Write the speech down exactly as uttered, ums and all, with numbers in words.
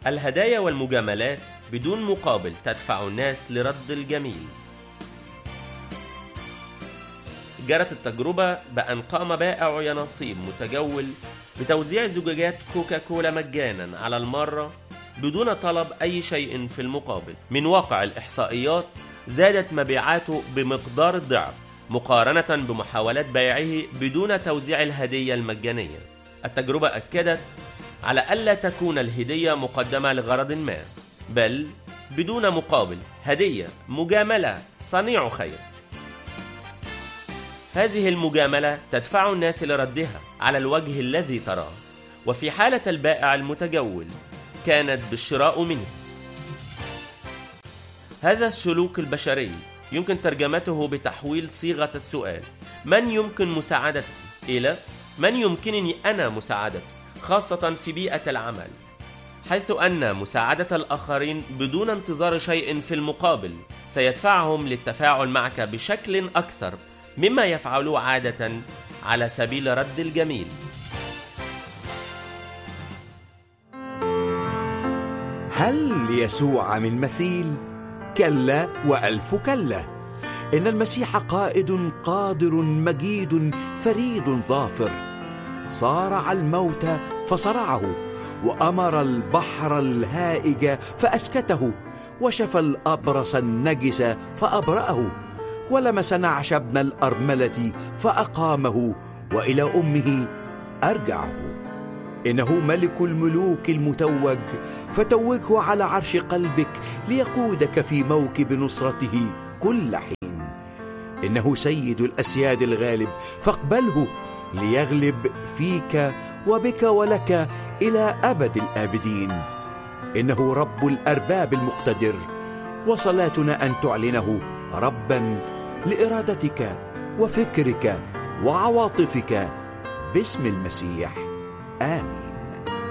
الهدايا والمجاملات بدون مقابل تدفع الناس لرد الجميل. جرت التجربة بأن قام بائع يناصيب متجول بتوزيع زجاجات كوكاكولا مجانا على المرة بدون طلب أي شيء في المقابل. من واقع الإحصائيات زادت مبيعاته بمقدار الضعف مقارنة بمحاولات بيعه بدون توزيع الهدية المجانية. التجربة أكدت على ألا تكون الهدية مقدمة لغرض ما، بل بدون مقابل، هدية، مجاملة، صنيع خير. هذه المجاملة تدفع الناس لردها على الوجه الذي تراه، وفي حالة البائع المتجول كانت بالشراء منه. هذا السلوك البشري يمكن ترجمته بتحويل صيغة السؤال من يمكن مساعدتي إلى من يمكنني أنا مساعدته، خاصة في بيئة العمل، حيث أن مساعدة الآخرين بدون انتظار شيء في المقابل سيدفعهم للتفاعل معك بشكل أكثر مما يفعلوه عادة على سبيل رد الجميل. هل ليسوع من مثيل؟ كلا وألف كلا. إن المسيح قائد قادر مجيد فريد ظافر، صارع الموت فصرعه، وأمر البحر الهائج فأسكته، وشفى الأبرص النجس فأبرأه، ولمس نعش ابن الأرملة فأقامه، وإلى أمه أرجعه. إنه ملك الملوك المتوج، فتوجه على عرش قلبك ليقودك في موكب نصرته كل حين. إنه سيد الأسياد الغالب، فاقبله ليغلب فيك وبك ولك إلى أبد الآبدين. إنه رب الأرباب المقتدر، وصلاتنا أن تعلنه ربا لإرادتك وفكرك وعواطفك باسم المسيح. آمين.